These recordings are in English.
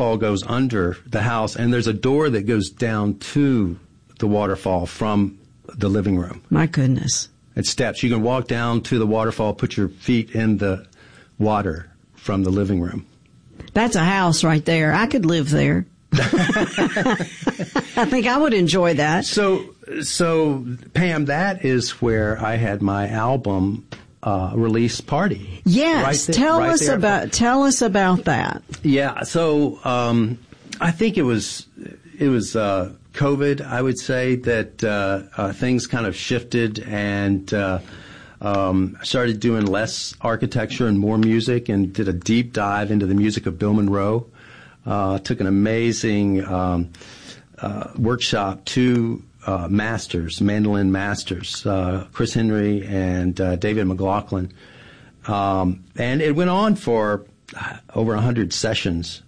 waterfall goes under the house, and there's a door that goes down to the waterfall from the living room. My goodness. It's steps. You can walk down to the waterfall, put your feet in the water from the living room. That's a house right there. I could live there. I think I would enjoy that. So Pam, that is where I had my album release party. Yes, tell us about that. Yeah, so I think it was COVID. I would say that things kind of shifted, and started doing less architecture and more music, and did a deep dive into the music of Bill Monroe. Took an amazing workshop, two masters, mandolin masters, Chris Henry and David McLaughlin. And it went on for over 100 sessions,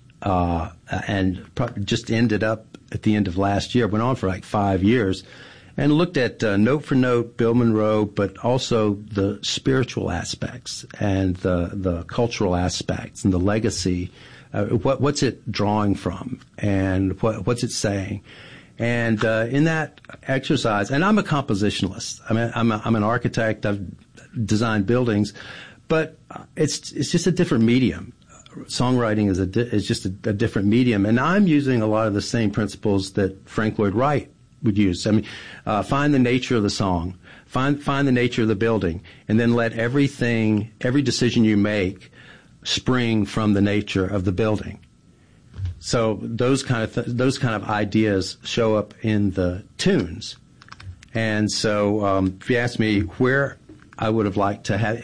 and just ended up at the end of last year. Went on for like 5 years, and looked at note for note Bill Monroe, but also the spiritual aspects and the cultural aspects and the legacy. What's it drawing from, and what's it saying? And in that exercise, and I'm a compositionalist. I mean, I'm an architect. I've designed buildings, but it's just a different medium. Songwriting is just a different medium, and I'm using a lot of the same principles that Frank Lloyd Wright would use. I mean, find the nature of the song, find the nature of the building, and then let every decision you make spring from the nature of the building. So those kind of ideas show up in the tunes. And so if you ask me where I would have liked to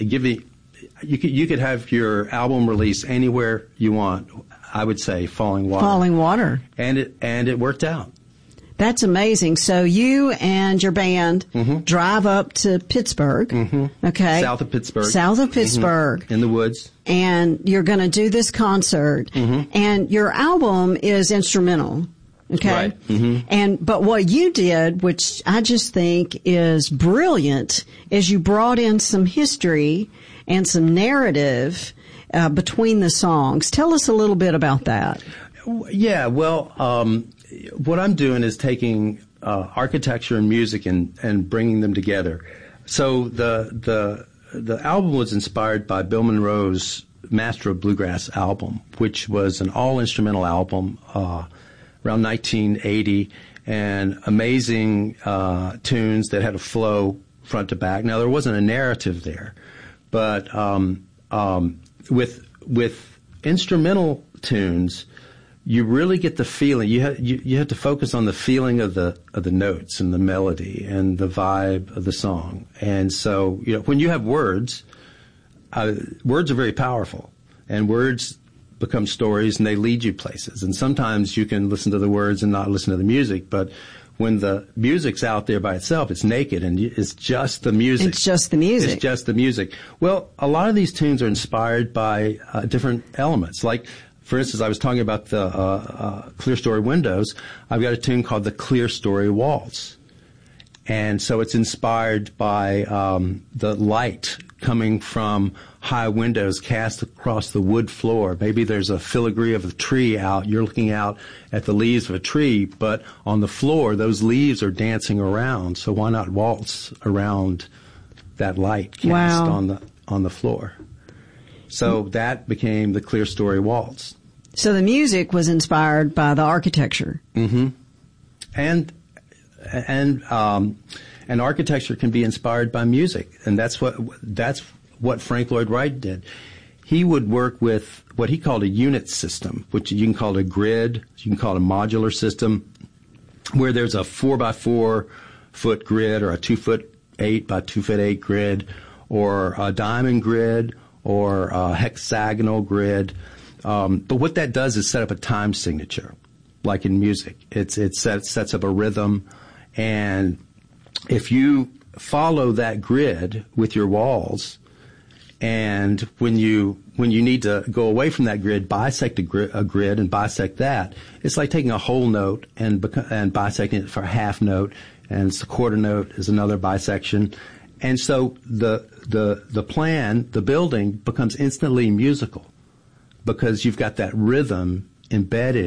you could have your album release anywhere you want. I would say Falling Water. Falling Water. And it worked out. That's amazing. So you and your band drive up to Pittsburgh, okay? South of Pittsburgh. In the woods. And you're going to do this concert, and your album is instrumental, okay? Right. But what you did, which I just think is brilliant, is you brought in some history and some narrative between the songs. Tell us a little bit about that. Yeah, well, what I'm doing is taking architecture and music and bringing them together. So the album was inspired by Bill Monroe's Master of Bluegrass album, which was an all-instrumental album around 1980, and amazing tunes that had a flow front to back. Now, there wasn't a narrative there, but with instrumental tunes, you really get the feeling. You have to focus on the feeling of the notes and the melody and the vibe of the song. And so, when you have words are very powerful, and words become stories, and they lead you places. And sometimes you can listen to the words and not listen to the music, but when the music's out there by itself, it's naked, and it's just the music. It's just the music. It's just the music. Well, a lot of these tunes are inspired by different elements. Like, for instance, I was talking about the Clear Story Windows. I've got a tune called the Clear Story Waltz. And so it's inspired by the light coming from high windows cast across the wood floor. Maybe there's a filigree of a tree out. You're looking out at the leaves of a tree, but on the floor, those leaves are dancing around. So why not waltz around that light cast on the floor? So that became the Clear Story Waltz. So the music was inspired by the architecture. And architecture can be inspired by music, and that's what Frank Lloyd Wright did. He would work with what he called a unit system, which you can call a grid, you can call it a modular system, where there's a 4x4 foot grid, or a 2'8" by 2'8" grid, or a diamond grid, or a hexagonal grid. But what that does is set up a time signature, like in music. It sets up a rhythm, and if you follow that grid with your walls, and when you need to go away from that grid, bisect a grid and bisect that, it's like taking a whole note and bisecting it for a half note, and the quarter note is another bisection. And so the plan, the building, becomes instantly musical, because you've got that rhythm embedded